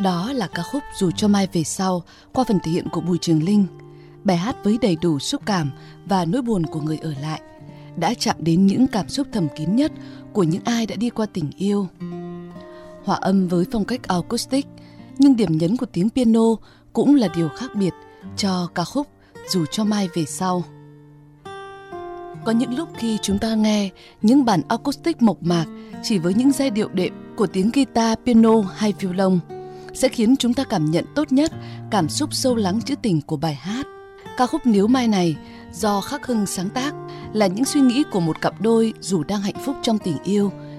Đó là ca khúc Dù cho mai về sau qua phần thể hiện của Bùi Trường Linh. Bài hát với đầy đủ xúc cảm và nỗi buồn của người ở lại đã chạm đến những cảm xúc thầm kín nhất của những ai đã đi qua tình yêu. Hòa âm với phong cách acoustic, nhưng điểm nhấn của tiếng piano cũng là điều khác biệt cho ca khúc Dù cho mai về sau. Có những lúc khi chúng ta nghe những bản acoustic mộc mạc chỉ với những giai điệu đệm của tiếng guitar, piano hay violon sẽ khiến chúng ta cảm nhận tốt nhất cảm xúc sâu lắng trữ tình của bài hát. Ca khúc Nếu Mai này do Khắc Hưng sáng tác là những suy nghĩ của một cặp đôi dù đang hạnh phúc trong tình yêu